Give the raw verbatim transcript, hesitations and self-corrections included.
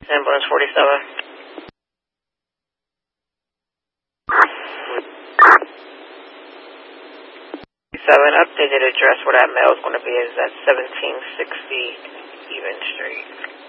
Ambulance forty-seven. Seven updated address where that mail is going to be is at seventeen sixty Even Street.